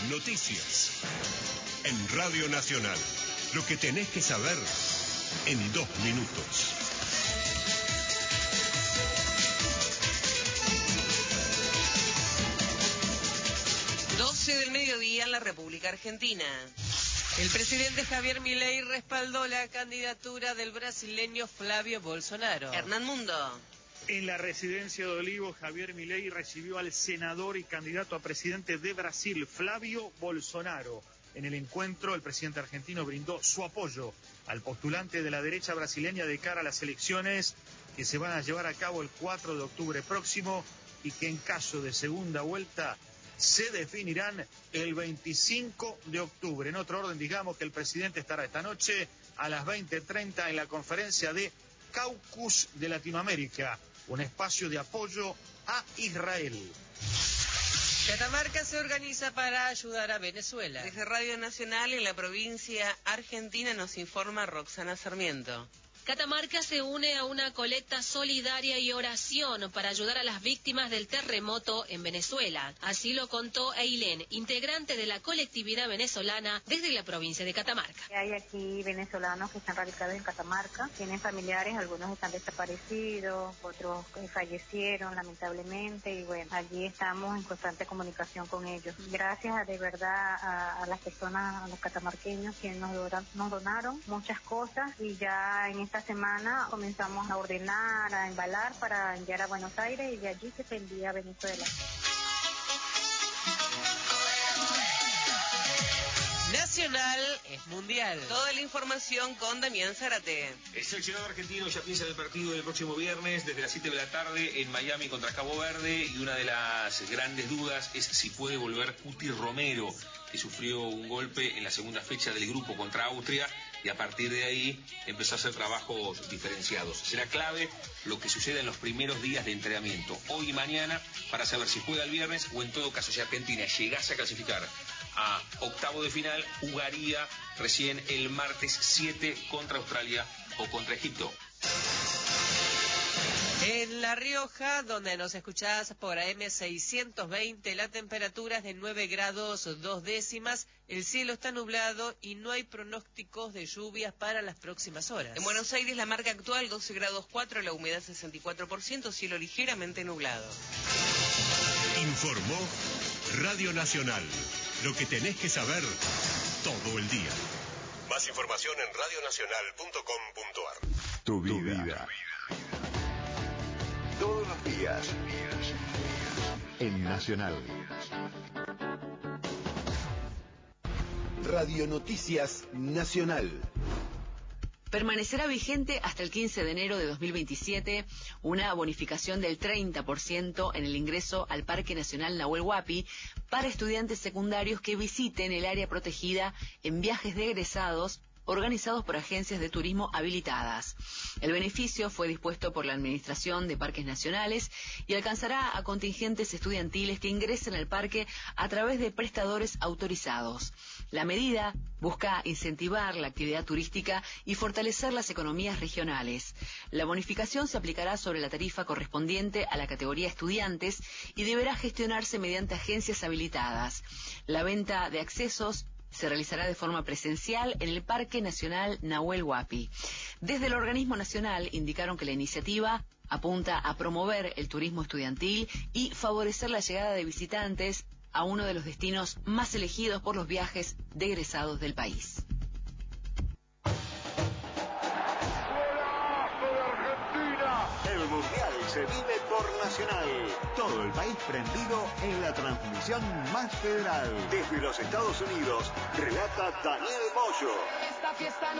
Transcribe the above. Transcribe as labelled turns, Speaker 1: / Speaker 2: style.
Speaker 1: Noticias. En Radio Nacional. Lo que tenés que saber en 2 minutos.
Speaker 2: Del mediodía en la República Argentina. El presidente Javier Milei respaldó la candidatura del brasileño Flavio Bolsonaro. Hernán Mundo.
Speaker 3: En la residencia de Olivos, Javier Milei recibió al senador y candidato a presidente de Brasil, Flavio Bolsonaro. En el encuentro, el presidente argentino brindó su apoyo al postulante de la derecha brasileña de cara a las elecciones que se van a llevar a cabo el 4 de octubre próximo y que en caso de segunda vuelta se definirán el 25 de octubre. En otro orden, digamos que el presidente estará esta noche a las 20:30 en la conferencia de Caucus de Latinoamérica, un espacio de apoyo a Israel.
Speaker 2: Catamarca se organiza para ayudar a Venezuela. Desde Radio Nacional en la provincia argentina nos informa Roxana Sarmiento.
Speaker 4: Catamarca se une a una colecta solidaria y oración para ayudar a las víctimas del terremoto en Venezuela. Así lo contó Ailén, integrante de la colectividad venezolana desde la provincia de Catamarca.
Speaker 5: Hay aquí venezolanos que están radicados en Catamarca, tienen familiares, algunos están desaparecidos, otros fallecieron lamentablemente y bueno, allí estamos en constante comunicación con ellos. Gracias de verdad a las personas, a los catamarqueños que nos donaron muchas cosas y ya en esta semana comenzamos a ordenar, a embalar para enviar a Buenos Aires y de allí se envía a Venezuela.
Speaker 2: Nacional es mundial. Toda la información con Damián Zárate.
Speaker 6: El seleccionado argentino ya piensa en el partido del próximo viernes desde las 7 de la tarde en Miami contra Cabo Verde y una de las grandes dudas es si puede volver Cuti Romero, que sufrió un golpe en la segunda fecha del grupo contra Austria y a partir de ahí empezó a hacer trabajos diferenciados. Será clave lo que suceda en los primeros días de entrenamiento, hoy y mañana, para saber si juega el viernes o en todo caso si Argentina llegase a clasificar a octavo de final, jugaría recién el martes 7 contra Australia o contra Egipto.
Speaker 2: En La Rioja, donde nos escuchás por AM 620, la temperatura es de 9 grados 2 décimas, el cielo está nublado y no hay pronósticos de lluvias para las próximas horas. En Buenos Aires, la marca actual 12 grados 4, la humedad 64%, cielo ligeramente nublado.
Speaker 1: Informó Radio Nacional. Lo que tenés que saber todo el día. Más información en radionacional.com.ar.
Speaker 7: Tu vida. Todos los días. En Nacional. Radio Noticias Nacional.
Speaker 8: Permanecerá vigente hasta el 15 de enero de 2027 una bonificación del 30% en el ingreso al Parque Nacional Nahuel Huapi para estudiantes secundarios que visiten el área protegida en viajes de egresados organizados por agencias de turismo habilitadas. El beneficio fue dispuesto por la Administración de Parques Nacionales y alcanzará a contingentes estudiantiles que ingresen al parque a través de prestadores autorizados. La medida busca incentivar la actividad turística y fortalecer las economías regionales. La bonificación se aplicará sobre la tarifa correspondiente a la categoría estudiantes y deberá gestionarse mediante agencias habilitadas. La venta de accesos se realizará de forma presencial en el Parque Nacional Nahuel Huapi. Desde el organismo nacional indicaron que la iniciativa apunta a promover el turismo estudiantil y favorecer la llegada de visitantes a uno de los destinos más elegidos por los viajes de egresados del país.
Speaker 7: El Mundial se vive por Nacional. Todo el país prendido en la transmisión más federal. Desde los Estados Unidos, relata Daniel Moyo.
Speaker 9: Esta fiesta no